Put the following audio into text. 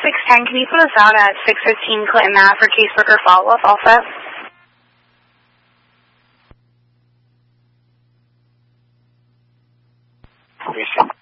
610. Can you put us out at 615 Clinton Ave for caseworker follow-up also? Appreciate it.